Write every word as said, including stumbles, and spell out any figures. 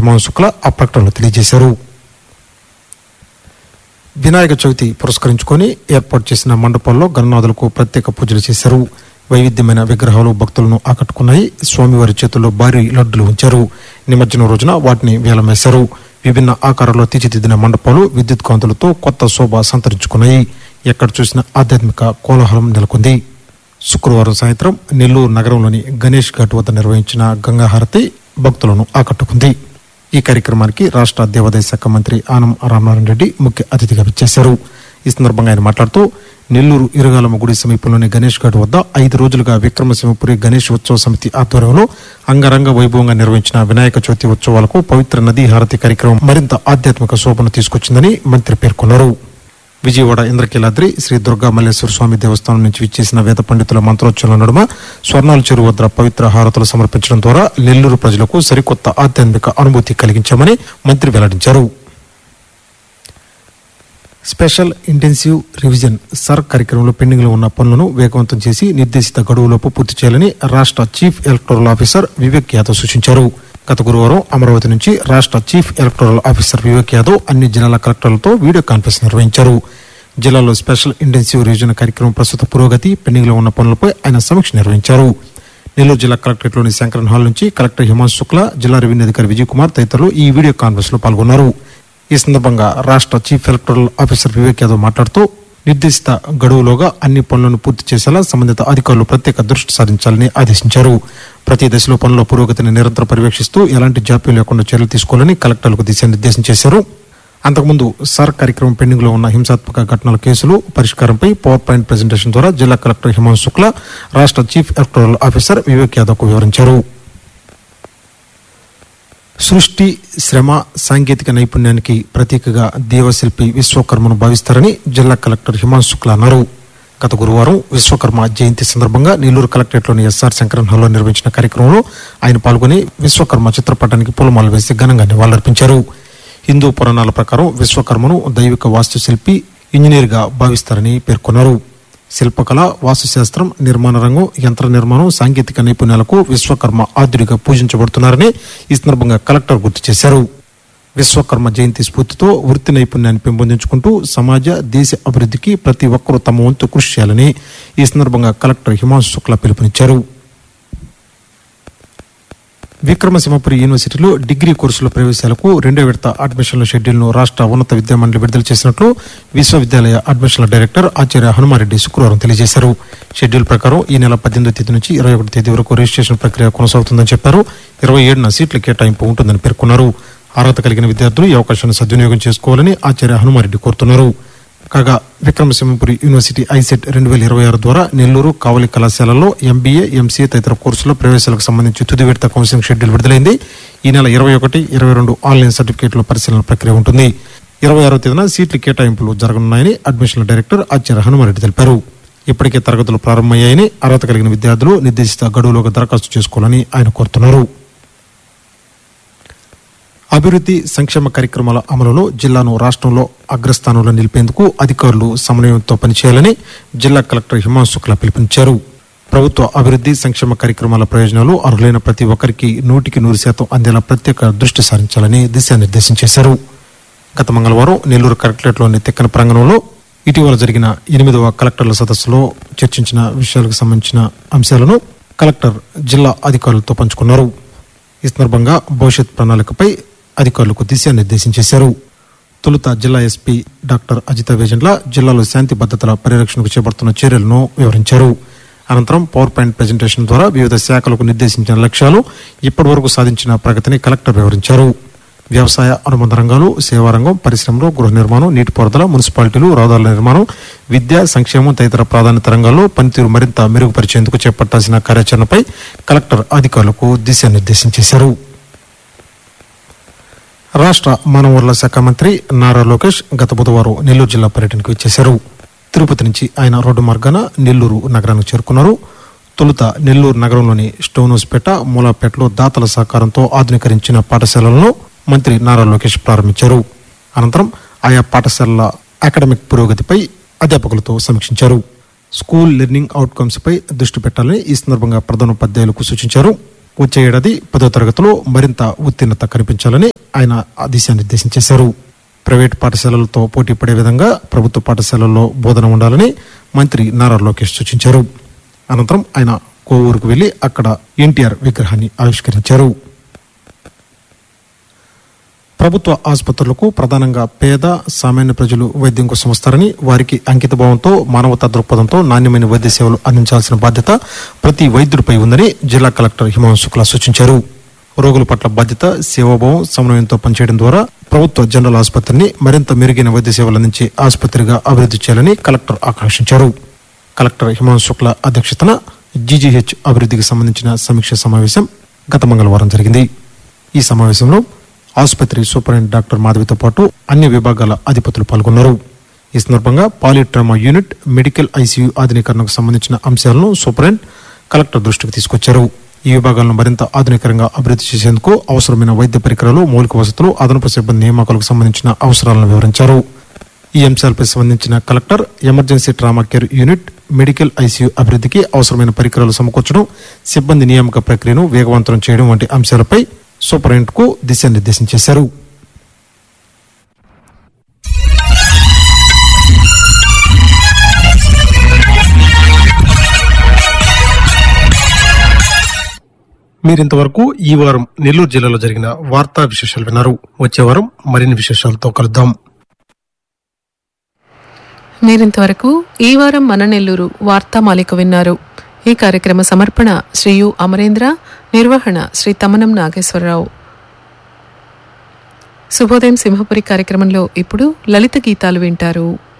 హిమాంశు శుక్లా ఆ ప్రకటనలో తెలియజేశారు. వినాయక చవితి పురస్కరించుకొని ఏర్పాటు చేసిన మండపాల్లో గణనాథులకు ప్రత్యేక పూజలు చేశారు. వైవిధ్యమైన విగ్రహాలు భక్తులను ఆకట్టుకున్నాయి. స్వామివారి చేతుల్లో భారీ లడ్డులు ఉంచారు. నిమజ్జనం రోజున వాటిని వేలం వేశారు. విభిన్న ఆకారాల్లో తీర్చిదిద్దిన మండపాలు విద్యుత్ కాంతులతో కొత్త శోభ సంతరించుకున్నాయి. ఎక్కడ చూసిన ఆధ్యాత్మిక కోలాహలం నెలకొంది. శుక్రవారం సాయంత్రం నెల్లూరు నగరంలోని గణేష్ ఘాట్ వద్ద నిర్వహించిన గంగాహారతి భక్తులను ఆకట్టుకుంది. ఈ కార్యక్రమానికి రాష్ట్ర దేవాదాయ శాఖ మంత్రి ఆనం రామనారాయణ రెడ్డి ముఖ్య అతిథిగా విచ్చేశారు. ఈ సందర్భంగా ఆయన మాట్లాడుతూ నెల్లూరు ఇరుగాలమ్మ గుడి సమీపంలోని గణేష్ ఘాట్ వద్ద ఐదు రోజులుగా విక్రమసింహపురి గణేష్ ఉత్సవ సమితి ఆధ్వర్యంలో అంగరంగ వైభవంగా నిర్వహించిన వినాయక చవితి ఉత్సవాలకు పవిత్ర నదీ హారతి కార్యక్రమం మరింత ఆధ్యాత్మిక శోభను తీసుకొచ్చిందని మంత్రి పేర్కొన్నారు. విజయవాడ ఇంద్రకీలాద్రి శ్రీ దుర్గా మల్లేశ్వర స్వామి దేవస్థానం నుంచి విచ్చేసిన వేద పండితుల మంత్రోచ్చరణ నడుమ స్వర్ణాల చెరువు వద్ద పవిత్ర హారతులు సమర్పించడం ద్వారా నెల్లూరు ప్రజలకు సరికొత్త ఆధ్యాత్మిక అనుభూతి కలిగించామని మంత్రి వెల్లడించారు. స్పెషల్ ఇంటెన్సివ్ రివిజన్ సర్ కార్యక్రమంలో పెండింగ్ లో ఉన్న పనులను వేగవంతం చేసి నిర్దేశిత గడువులోపు పూర్తి చేయాలని రాష్ట్ర chief electoral officer Vivek Yadav సూచించారు. గత గురువారం అమరావతి నుంచి రాష్ట్ర chief electoral officer Vivek Yadav అన్ని జిల్లాల కలెక్టర్లతో వీడియో కాన్ఫరెన్స్ నిర్వహించారు. జిల్లాలో స్పెషల్ ఇంటెన్సివ్ రివిజన్ కార్యక్రమం ప్రస్తుత పురోగతి, పెండింగ్ లో ఉన్న పనులపై ఆయన సమీక్ష నిర్వహించారు. నెల్లూరు జిల్లా కలెక్టరేట్లోని శంకరన్ హాల్ నుంచి కలెక్టర్ హిమాంశు శుక్లా, జిల్లా రెవెన్యూ అధికారి విజయ్ కుమార్ తదితరులు ఈ వీడియో కాన్ఫరెన్స్ లో పాల్గొన్నారు. ఈ సందర్భంగా రాష్ట్ర chief electoral officer Vivek Yadav మాట్లాడుతూ నిర్దేశిత గడువులోగా అన్ని పనులను పూర్తి చేసేలా సంబంధిత అధికారులు ప్రత్యేక దృష్టి సారించాలని ఆదేశించారు. ప్రతి దశలో పనుల పురోగతిని నిరంతరం పర్యవేక్షిస్తూ ఎలాంటి జాప్యం లేకుండా చర్యలు తీసుకోవాలని కలెక్టర్లకు దిశానిర్దేశం చేశారు. అంతకుముందు సార్ కార్యక్రమం పెండింగ్ లో ఉన్న హింసాత్మక ఘటనల కేసులు పరిష్కారంపై పవర్ పాయింట్ ప్రెజెంటేషన్ ద్వారా జిల్లా కలెక్టర్ హిమాంశు శుక్లా రాష్ట్ర chief electoral officer Vivek Yadav కు వివరించారు. సృష్టి, శ్రమ, సాంకేతిక నైపుణ్యానికి ప్రతీకగా దేవశిల్పి విశ్వకర్మను భావిస్తారని జిల్లా కలెక్టర్ హిమాంశు శుక్లా అన్నారు. గత గురువారం విశ్వకర్మ జయంతి సందర్భంగా నెల్లూరు కలెక్టరేట్లోని ఎస్ఆర్ శంకరన్ హాల్లో నిర్వహించిన కార్యక్రమంలో ఆయన పాల్గొని విశ్వకర్మ చిత్రపటానికి పూలమాల వేసి ఘనంగా నివాళులర్పించారు. హిందూ పురాణాల ప్రకారం విశ్వకర్మను దైవిక వాస్తుశిల్పి, ఇంజనీర్ గా భావిస్తారని పేర్కొన్నారు. శిల్పకళ, వాస్తుశాస్త్రం, నిర్మాణ రంగం, యంత్ర నిర్మాణం, సాంకేతిక నైపుణ్యాలకు విశ్వకర్మ ఆద్యుడిగా పూజించబడుతున్నారని ఈ సందర్భంగా కలెక్టర్ గుర్తు చేశారు. విశ్వకర్మ జయంతి స్ఫూర్తితో వృత్తి నైపుణ్యాన్ని పెంపొందించుకుంటూ సమాజ, దేశ అభివృద్ధికి ప్రతి ఒక్కరూ తమ వంతు కృషి చేయాలని ఈ సందర్భంగా కలెక్టర్ హిమాంశు శుక్లా పిలుపునిచ్చారు. విక్రమసింహపురి యూనివర్సిటీలో డిగ్రీ కోర్సుల ప్రవేశాలకు రెండో విడత అడ్మిషన్ల షెడ్యూల్ ను రాష్ట్ర ఉన్నత విద్యామండలి విడుదల చేసినట్లు విశ్వవిద్యాలయ అడ్మిషన్ల డైరెక్టర్ ఆచార్య హనుమారెడ్డి శుక్రవారం తెలియజేశారు. షెడ్యూల్ ప్రకారం ఈ నెల పద్దెనిమిదో తేదీ నుంచి ఇరవై ఒకటి తేదీ వరకు రిజిస్ట్రేషన్ ప్రక్రియ కొనసాగుతుందని చెప్పారు. ఇరవై ఏడున సీట్ల కేటాయింపు ఉంటుందని పేర్కొన్నారు. అర్హత కలిగిన విద్యార్థులు ఈ అవకాశాన్ని సద్వినియోగం చేసుకోవాలని ఆచార్య హనుమారెడ్డి కోరుతున్నారు. కాగా విక్రమసింహపురి యూనివర్సిటీ ఐసెట్ రెండు వేల ఇరవై ఆరు ద్వారా నెల్లూరు, కావలి కళాశాలలో ఎంబీఏ, ఎంసీఏ తదితర కోర్సుల ప్రవేశాలకు సంబంధించి తుది విడత కౌన్సిలింగ్ షెడ్యూల్ విడుదలైంది. ఈ నెల ఇరవై ఒకటి, ఇరవై రెండు ఆన్లైన్ సర్టిఫికేట్ల పరిశీలన ప్రక్రియ ఉంటుంది. ఇరవై ఆరో తేదీన సీట్ల కేటాయింపులు జరగనున్నాయని అడ్మిషన్ల డైరెక్టర్ ఆచార్య హనుమారెడ్డి తెలిపారు. ఇప్పటికే తరగతులు ప్రారంభమయ్యాయని, అర్హత కలిగిన విద్యార్థులు నిర్దేశిత గడువులోగా దరఖాస్తు చేసుకోవాలని ఆయన కోరుతున్నారు. అభివృద్ధి, సంక్షేమ కార్యక్రమాల అమలులో జిల్లాను రాష్ట్రంలో అగ్రస్థానంలో నిలిపేందుకు అధికారులు సమన్వయంతో పనిచేయాలని జిల్లా కలెక్టర్ హిమాంశు శుక్లా పిలుపునిచ్చారు. ప్రభుత్వ అభివృద్ధి, సంక్షేమ కార్యక్రమాల ప్రయోజనాలు అర్హులైన ప్రతి ఒక్కరికి నూటికి నూరు శాతం అందేలా ప్రత్యేక దృష్టి సారించాలని దిశానిర్దేశం చేశారు. గత మంగళవారం నెల్లూరు కలెక్టరేట్లోని తెక్కన ప్రాంగణంలో ఇటీవల జరిగిన ఎనిమిదవ కలెక్టర్ల సదస్సులో చర్చించిన విషయాలకు సంబంధించిన అంశాలను కలెక్టర్ జిల్లా అధికారులతో పంచుకున్నారు. ఈ సందర్భంగా భవిష్యత్ ప్రణాళికపై అధికారులకు దిశానిర్దేశం చేశారు. తొలుత జిల్లా ఎస్పీ డాక్టర్ అజిత వేజండ్ల జిల్లాలో శాంతి భద్రతల పరిరక్షణకు చేపడుతున్న చర్యలను వివరించారు. అనంతరం పవర్ పాయింట్ ప్రెజెంటేషన్ ద్వారా వివిధ శాఖలకు నిర్దేశించిన లక్ష్యాలు, ఇప్పటి వరకు సాధించిన ప్రగతిని కలెక్టర్ వివరించారు. వ్యవసాయ అనుబంధ రంగాలు, సేవారంగం, పరిశ్రమలు, గృహ నిర్మాణం, నీటిపారుదల, మున్సిపాలిటీలు, రహదారుల నిర్మాణం, విద్య, సంక్షేమం తదితర ప్రాధాన్యత రంగాల్లో పనితీరు మరింత మెరుగుపరిచేందుకు చేపట్టాల్సిన కార్యాచరణపై కలెక్టర్ అధికారులకు దిశానిర్దేశం చేశారు. రాష్ట్ర మానవ వనరుల శాఖ మంత్రి నారా లోకేష్ గత బుధవారం నెల్లూరు జిల్లా పర్యటనకు వచ్చేశారు. తిరుపతి నుంచి ఆయన రోడ్డు మార్గాన నెల్లూరు నగరానికి చేరుకున్నారు. తొలుత నెల్లూరు నగరంలోని స్టోనోస్పేట, మూలాపేటలో దాతల సహకారంతో ఆధునీకరించిన పాఠశాలలను మంత్రి నారా లోకేష్ ప్రారంభించారు. అనంతరం ఆయా పాఠశాలల అకాడమిక్ పురోగతిపై అధ్యాపకులతో సమీక్షించారు. స్కూల్ లెర్నింగ్ అవుట్కమ్స్ పై దృష్టి పెట్టాలని ఈ సందర్భంగా ప్రధానోపాధ్యాయులకు సూచించారు. వచ్చే ఏడాది పదో తరగతిలో మరింత ఉత్తీర్ణత కనిపించాలని ఆయన దిశానిర్దేశం చేశారు. ప్రైవేటు పాఠశాలలతో పోటీ పడే విధంగా ప్రభుత్వ పాఠశాలల్లో బోధన ఉండాలని మంత్రి నారా లోకేష్ సూచించారు. అనంతరం ఆయన కోవూరుకు వెళ్లి అక్కడ ఎన్టీఆర్ విగ్రహాన్ని ఆవిష్కరించారు. ప్రభుత్వ ఆసుపత్రులకు ప్రధానంగా పేద సామాన్య ప్రజలు వైద్యం కోసం వస్తారని, వారికి అంకిత భావంతో మానవతా దృక్పథంతో నాణ్యమైన వైద్య సేవలు అందించాల్సిన బాధ్యత ప్రతి వైద్యుడిపై ఉందని జిల్లా కలెక్టర్ హిమాంశు శుక్లా సూచించారు. రోగుల పట్ల బాధ్యత, సేవాభావం, సమన్వయంతో పనిచేయడం ద్వారా ప్రభుత్వ జనరల్ ఆసుపత్రిని మరింత మెరుగైన వైద్య సేవలు అందించే ఆసుపత్రిగా అభివృద్ధి చేయాలని కలెక్టర్ ఆకాంక్షించారు. కలెక్టర్ హిమాంశు శుక్లా అధ్యక్షతన జీజీహెచ్ అభివృద్ధికి సంబంధించిన సమీక్ష సమావేశం గత మంగళవారం జరిగింది. ఈ సమావేశంలో ఆసుపత్రి సూపరింటెండెంట్ డాక్టర్ మాధవితో పాటు అన్ని విభాగాల అధిపతులు పాల్గొన్నారు. ఈ సందర్భంగా పాలిట్రామా యూనిట్, మెడికల్ ఐసీయూ ఆధునీకరణకు సంబంధించిన అంశాలను సూపరింటెండెంట్ కలెక్టర్ దృష్టికి తీసుకొచ్చారు. ఈ విభాగాలను మరింత ఆధునికరంగా అభివృద్ధి చేసేందుకు అవసరమైన వైద్య పరికరాలు, మౌలిక వసతులు, అదనపు సిబ్బంది నియామకాలకు సంబంధించిన అవసరాలను వివరించారు. ఈ అంశాలపై సంబంధించిన collector emergency trauma care unit, medical ICU అభివృద్ధికి అవసరమైన పరికరాలు సమకూర్చడం, సిబ్బంది నియామక ప్రక్రియను వేగవంతం చేయడం వంటి అంశాలపై సూపరింటెండెంట్ కు దిశానిర్దేశం చేశారు. మీరింతవరకు ఈ వారం నెల్లూరు జిల్లాలో జరిగిన వార్తా విశేషాలు విన్నారు. వచ్చే వారం మరిన్ని విశేషాలతో కలుద్దాం. మీరింతవరకు ఈ వారం మన నెల్లూరు వార్తామాలిక విన్నారు. ఈ కార్యక్రమ సమర్పణ శ్రీ యు అమరేంద్ర, నిర్వహణ శ్రీ తమ్మనం నాగేశ్వరరావు. శుభోదయం సింహపురి కార్యక్రమంలో ఇప్పుడు లలిత గీతాలు వింటారు.